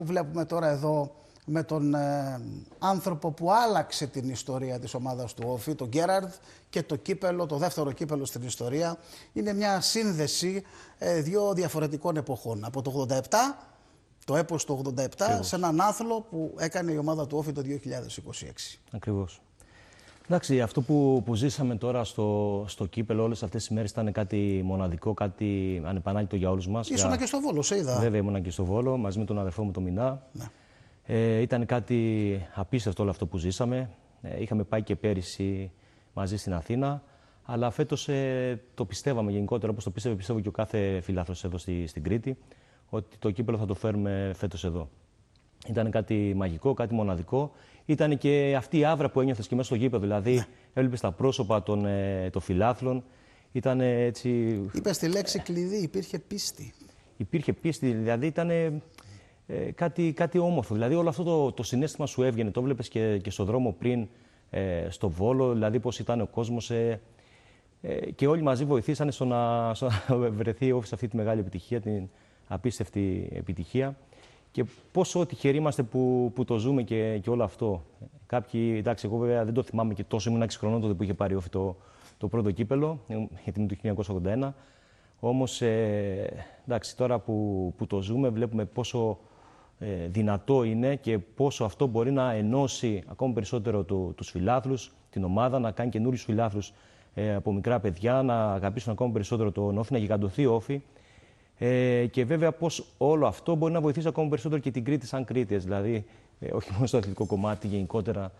Βλέπουμε τώρα εδώ με τον άνθρωπο που άλλαξε την ιστορία της ομάδας του Όφη, τον Γκέραρντ, και το κύπελο, το δεύτερο κύπελο στην ιστορία. Είναι μια σύνδεση δύο διαφορετικών εποχών. Από το 87, το έπος του 87, ακριβώς, σε έναν άθλο που έκανε η ομάδα του Όφη το 2026. Ακριβώς. Εντάξει, αυτό που ζήσαμε τώρα στο κύπελο όλες αυτές τις μέρες ήταν κάτι μοναδικό, κάτι ανεπανάληπτο για όλους μας. Ήσουνα και στο Βόλο, σε είδα. Βέβαια, ήμουνα και στο Βόλο μαζί με τον αδερφό μου τον Μινά. Ναι. Ήταν κάτι απίστευτο όλο αυτό που ζήσαμε. Είχαμε πάει και πέρυσι μαζί στην Αθήνα, αλλά φέτος το πιστεύαμε γενικότερα, όπως το πιστεύω και ο κάθε φιλάθλος εδώ στην Κρήτη, ότι το κύπελο θα το φέρουμε φέτος εδώ. Ήταν κάτι μαγικό, κάτι μοναδικό. Ήταν και αυτή η άβρα που ένιωθες και μέσα στο γήπεδο. Δηλαδή, ναι, έβλεπες τα πρόσωπα των φιλάθλων. Ήταν έτσι. Είπες τη λέξη κλειδί, υπήρχε πίστη. Υπήρχε πίστη, δηλαδή ήταν κάτι όμορφο. Δηλαδή, όλο αυτό το συναίσθημα σου έβγαινε. Το βλέπεις και στο δρόμο πριν, στο Βόλο, δηλαδή πώς ήταν ο κόσμος. Και όλοι μαζί βοηθήσανε στο να βρεθεί η Όφη σε αυτή τη μεγάλη επιτυχία, την απίστευτη επιτυχία. Και πόσο τυχεροί είμαστε που το ζούμε και όλο αυτό. Κάποιοι, εντάξει, εγώ βέβαια δεν το θυμάμαι και τόσο, ήμουν 6 χρονών τότε που είχε πάρει η Όφη το πρώτο κύπελο, γιατί είναι το 1981. Όμως, εντάξει, τώρα που το ζούμε, βλέπουμε πόσο δυνατό είναι και πόσο αυτό μπορεί να ενώσει ακόμη περισσότερο τους φιλάθλους, την ομάδα, να κάνει καινούριους φιλάθλους από μικρά παιδιά, να αγαπήσουν ακόμη περισσότερο τον Όφη, να γιγαντωθεί ο Όφη. Και βέβαια πώς όλο αυτό μπορεί να βοηθήσει ακόμα περισσότερο και την Κρήτη σαν Κρήτες, δηλαδή όχι μόνο στο αθλητικό κομμάτι, γενικότερα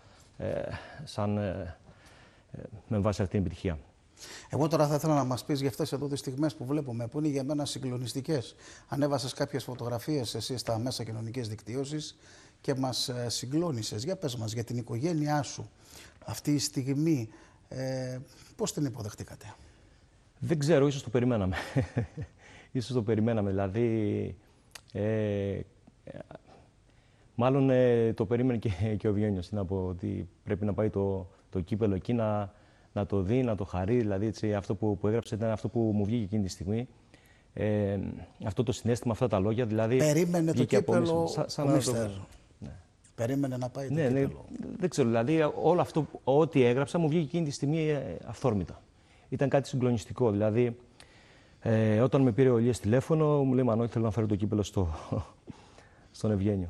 με βάση αυτή την επιτυχία. Εγώ τώρα θα ήθελα να μας πεις για αυτές εδώ τις στιγμές που βλέπουμε, που είναι για μένα συγκλονιστικές. Ανέβασες κάποιες φωτογραφίες εσύ στα μέσα κοινωνικής δικτύωσης και μας συγκλώνησες. Για πες μας για την οικογένειά σου αυτή η στιγμή, πώς την υποδεχτήκατε? Δεν ξέρω, ίσως το περιμέναμε. Ίσως το περιμέναμε, δηλαδή, μάλλον το περίμενε και ο Βιένιος, να πω, ότι πρέπει να πάει το κύπελο εκεί, να το δει, να το χαρεί, δηλαδή έτσι, αυτό που έγραψε ήταν αυτό που μου βγήκε εκείνη τη στιγμή, αυτό το συναίσθημα, αυτά τα λόγια, δηλαδή... Περίμενε το κύπελο σαν ο Μίστερ. Ναι. Περίμενε να πάει το κύπελο. Ναι, δεν ξέρω, δηλαδή όλο αυτό, ό,τι έγραψα μου βγήκε εκείνη τη στιγμή αυθόρμητα. Ήταν κάτι συγκλονιστικό, δηλαδή... Όταν με πήρε ο Ηλίας τηλέφωνο, μου λέει Μανώλη, θέλω να φέρω το κύπελο στον Ευγένιο.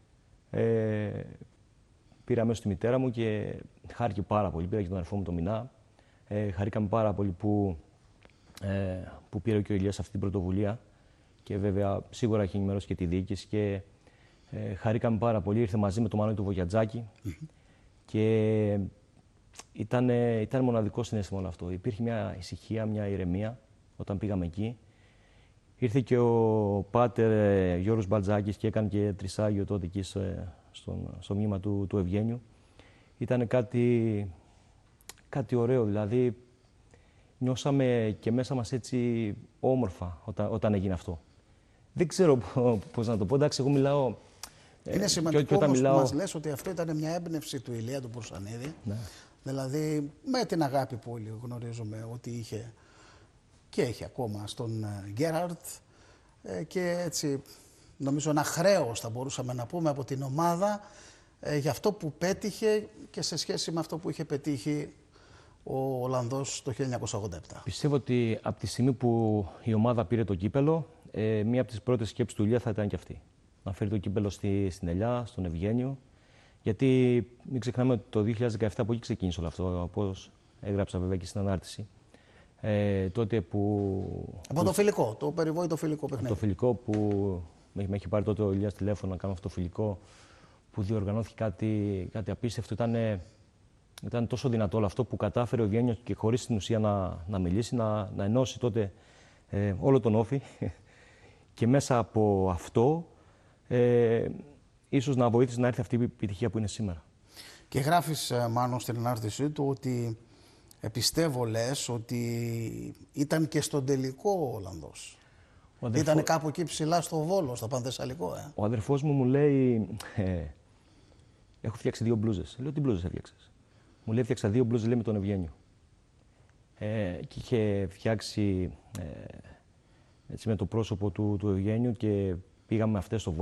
Πήρα μέσα στη μητέρα μου και χάρηκε πάρα πολύ. Πήρα και τον αδερφό μου τον Μινά. Χαρήκαμε πάρα πολύ που πήρε και ο Ηλίας αυτή την πρωτοβουλία. Και βέβαια σίγουρα έχει ενημερώσει και τη διοίκηση. Και χαρήκαμε πάρα πολύ. Ήρθε μαζί με τον Μανώλη του Βογιατζάκη. Και ήταν μοναδικό συναίσθημα όλο αυτό. Υπήρχε μια ησυχία, μια ηρεμία. Όταν πήγαμε εκεί, ήρθε και ο πάτερ Γιώργος Μπαλτζάκης και έκανε και τρισάγιο τότε εκεί στο μνήμα του Ευγένιου. Ήταν κάτι ωραίο, δηλαδή νιώσαμε και μέσα μας έτσι όμορφα όταν έγινε αυτό. Δεν ξέρω πώς να το πω, εντάξει, εγώ μιλάω... Είναι σημαντικό όμως που μας λες ότι αυτό ήταν μια έμπνευση του Ηλία του Πουρσανίδη, ναι. Δηλαδή με την αγάπη που όλοι γνωρίζουμε ότι είχε και έχει ακόμα στον Γκέραρντ, και έτσι νομίζω ένα χρέος θα μπορούσαμε να πούμε από την ομάδα για αυτό που πέτυχε και σε σχέση με αυτό που είχε πετύχει ο Ολλανδός το 1987. Πιστεύω ότι από τη στιγμή που η ομάδα πήρε το κύπελο, μία από τις πρώτες σκέψεις του Ηλία θα ήταν και αυτή. Να φέρει το κύπελο στην Ελιά, στον Ευγένιο, γιατί μην ξεχνάμε ότι το 2017 από εκεί ξεκίνησε όλο αυτό, όπως έγραψα βέβαια και στην ανάρτηση. Τότε που... Από το φιλικό, το περιβόητο φιλικό παιχνίδι. Από το φιλικό που με είχε πάρει τότε ο Ηλίας τηλέφωνο να κάνω αυτό το φιλικό, που διοργανώθηκε κάτι απίστευτο. Ήταν τόσο δυνατό όλο αυτό που κατάφερε ο Βιένιος και χωρίς στην ουσία να μιλήσει, να ενώσει τότε όλο τον Όφη. Και μέσα από αυτό ίσως να βοήθησε να έρθει αυτή η επιτυχία που είναι σήμερα. Και γράφεις, Μάνο, στην ανάρτησή του ότι πιστεύω, λες, ότι ήταν και στον τελικό ο Ολλανδός. Ήταν κάπου εκεί ψηλά στο Βόλο, στο Πανθεσσαλικό. Ο αδερφός μου λέει, έχω φτιάξει 2 μπλούζες. Λέω, τι μπλούζες έφτιαξες? Μου λέει, έφτιαξα 2 μπλούζες, λέει, με τον Ευγένιο. Και είχε φτιάξει έτσι, με το πρόσωπο του Ευγένιου και πήγαμε αυτές στο Βόλο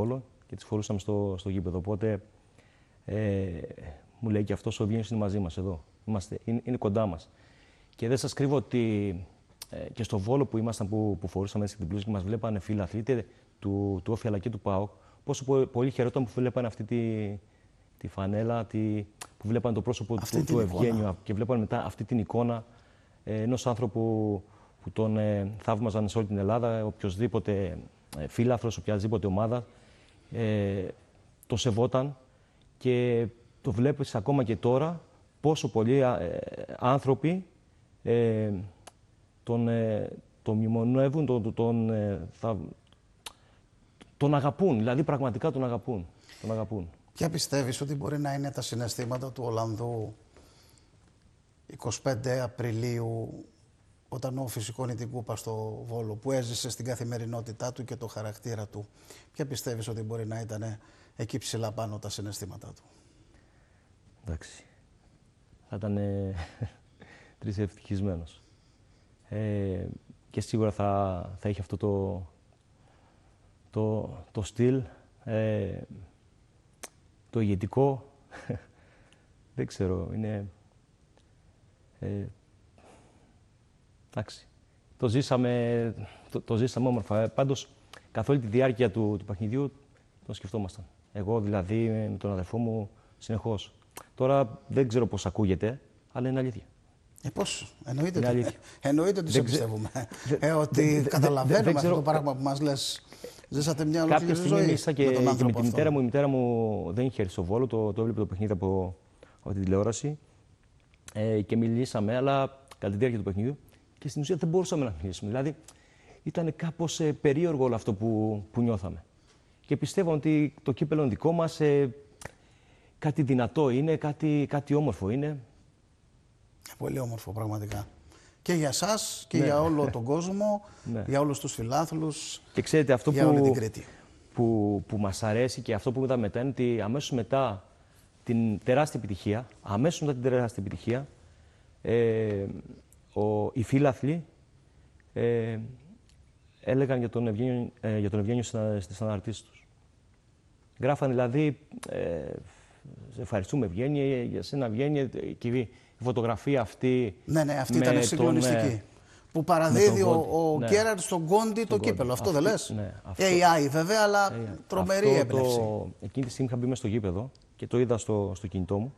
και τις φορούσαμε στο γήπεδο. Οπότε μου λέει και αυτός ο Ευγένιος είναι μαζί μας εδώ. Είναι κοντά μας. Και δεν σας κρύβω ότι και στο Βόλο που ήμασταν, που φορούσαμε έτσι την πλούζα και μας βλέπανε φίλαθλοι, είτε του Όφη αλλά και του ΠΑΟΚ, πόσο πολύ χαιρόταν που βλέπανε αυτή τη φανέλα, που βλέπανε το πρόσωπο του Ευγένιου και βλέπανε μετά αυτή την εικόνα ενός άνθρωπου που τον θαύμαζαν σε όλη την Ελλάδα, οποιοδήποτε φίλαθλος, οποιαδήποτε ομάδα, το σεβόταν και το βλέπεις ακόμα και τώρα πόσο πολλοί άνθρωποι τον μνημονεύουν, τον αγαπούν, δηλαδή πραγματικά τον αγαπούν. Ποια πιστεύεις ότι μπορεί να είναι τα συναισθήματα του Ολλανδού 25 Απριλίου, όταν ο φυσικό νητικούπα στο Βόλο, που έζησε στην καθημερινότητά του και το χαρακτήρα του? Ποια πιστεύεις ότι μπορεί να ήταν εκεί ψηλά πάνω τα συναισθήματά του? Εντάξει, θα ήταν τρισευτυχισμένος. Και σίγουρα θα είχε αυτό το στυλ, το ηγετικό. Δεν ξέρω, είναι... εντάξει, το ζήσαμε όμορφα. Πάντως, καθ' όλη τη διάρκεια του παιχνιδιού το σκεφτόμασταν. Εγώ δηλαδή με τον αδερφό μου συνεχώς. Τώρα δεν ξέρω πώς ακούγεται, αλλά είναι αλήθεια. Πώς, εννοείται ότι σε πιστεύουμε. Ότι καταλαβαίνουμε αυτό το πράγμα που μας λες. Ζήσατε μια ολόκληρη ζωή. Κάποια στιγμή και με τη μητέρα μου. Η μητέρα μου δεν είχε έρθει στο Βόλο, το έβλεπε το παιχνίδι από την τηλεόραση και μιλήσαμε, αλλά κατά τη διάρκεια του παιχνιδιού και στην ουσία δεν μπορούσαμε να μιλήσουμε. Δηλαδή ήταν κάπως περίεργο όλο αυτό που νιώθαμε. Και πιστεύω ότι το κύπελλο δικό μας κάτι δυνατό είναι, κάτι όμορφο είναι. Πολύ όμορφο πραγματικά. Και για σας και για όλο τον κόσμο, για όλους τους φιλάθλους, και ξέρετε, αυτό για όλη την Κρήτη. Που μας αρέσει και αυτό που είδαμε μετά είναι ότι αμέσως μετά την τεράστια επιτυχία, οι φίλαθλοι έλεγαν για τον Ευγένιο στις αναρτήσεις τους. Γράφανε δηλαδή, ευχαριστούμε Ευγένιε, για σένα Ευγένιε, και η φωτογραφία αυτή. Ναι, αυτή ήταν συγκλονιστική. Που παραδίδει ο Γκέραρντ στον Κόντι το κύπελλο. Αυτό δεν λες? Ναι, AI βέβαια, αλλά τρομερή έμπνευση. Εκείνη τη στιγμή είχα μπει μες στο γήπεδο και το είδα στο κινητό μου.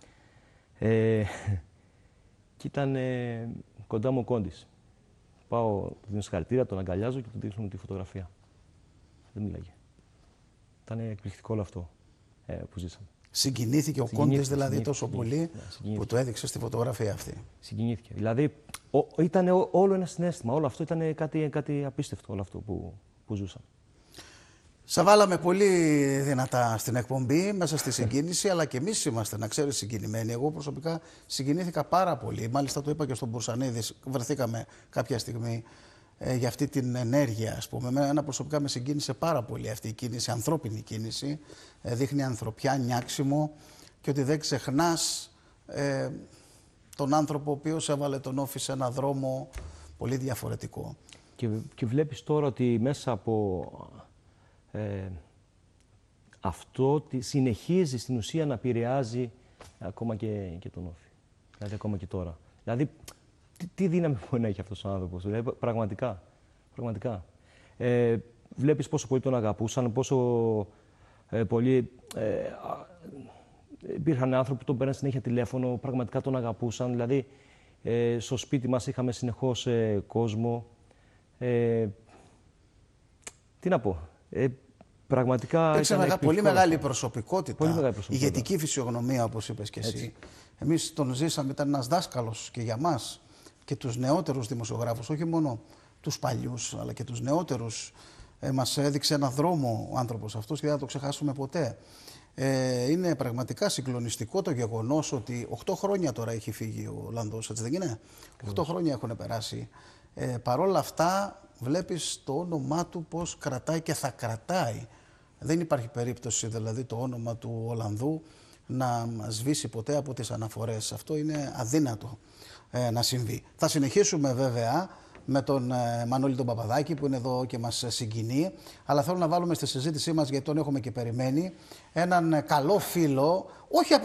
Και ήταν κοντά μου ο Κόντις. Πάω, του δίνω συγχαρητήρια, τον αγκαλιάζω και του δείχνω τη φωτογραφία. Δεν μιλάγε. Ήταν εκπληκτικό όλο αυτό που ζήσαμε. Συγκινήθηκε ο Κόντις δηλαδή τόσο πολύ που το έδειξε στη φωτογραφία αυτή? Συγκινήθηκε. Δηλαδή ήταν όλο ένα συναίσθημα. Όλο αυτό ήταν κάτι απίστευτο, όλο αυτό που ζούσαμε. Σε βάλαμε πολύ δυνατά στην εκπομπή, μέσα στη συγκίνηση, αλλά και εμείς είμαστε, να ξέρεις, συγκινημένοι. Εγώ προσωπικά συγκινήθηκα πάρα πολύ. Μάλιστα το είπα και στον Μπουρσανίδη, βρεθήκαμε κάποια στιγμή για αυτή την ενέργεια, ας πούμε. Εμένα προσωπικά με συγκίνησε πάρα πολύ αυτή η κίνηση, ανθρώπινη κίνηση. Δείχνει ανθρωπιά, νιάξιμο και ότι δεν ξεχνάς τον άνθρωπο ο οποίος έβαλε τον Όφη σε ένα δρόμο πολύ διαφορετικό. Και βλέπεις τώρα ότι μέσα από αυτό συνεχίζει στην ουσία να επηρεάζει ακόμα και τον Όφη. Δηλαδή ακόμα και τώρα. Δηλαδή τι δύναμη μπορεί να έχει αυτός ο άνθρωπος, δηλαδή, πραγματικά. Βλέπεις πόσο πολύ τον αγαπούσαν, πόσο πολύ υπήρχαν άνθρωποι που τον παίρναν συνέχεια τηλέφωνο, πραγματικά τον αγαπούσαν. Δηλαδή στο σπίτι μας είχαμε συνεχώς κόσμο. Τι να πω. Πραγματικά υπήρξε πολύ μεγάλη προσωπικότητα, ηγετική φυσιογνωμία, όπως είπες και εσύ. Εμείς τον ζήσαμε, ήταν ένας δάσκαλος και για μας και τους νεότερους δημοσιογράφους, όχι μόνο τους παλιούς, αλλά και τους νεότερους. Μας έδειξε ένα δρόμο ο άνθρωπος αυτός και δεν θα το ξεχάσουμε ποτέ. Είναι πραγματικά συγκλονιστικό το γεγονός ότι 8 χρόνια τώρα έχει φύγει ο Ολλανδός, έτσι δεν είναι? 8 χρόνια έχουν περάσει. Παρόλα αυτά βλέπεις το όνομά του πώς κρατάει και θα κρατάει. Δεν υπάρχει περίπτωση δηλαδή το όνομα του Ολλανδού να σβήσει ποτέ από τις αναφορές. Αυτό είναι αδύνατο να συμβεί. Θα συνεχίσουμε βέβαια με τον Μανώλη τον Παπαδάκη που είναι εδώ και μας συγκινεί. Αλλά θέλω να βάλουμε στη συζήτησή μας, γιατί τον έχουμε και περιμένει, έναν καλό φίλο, όχι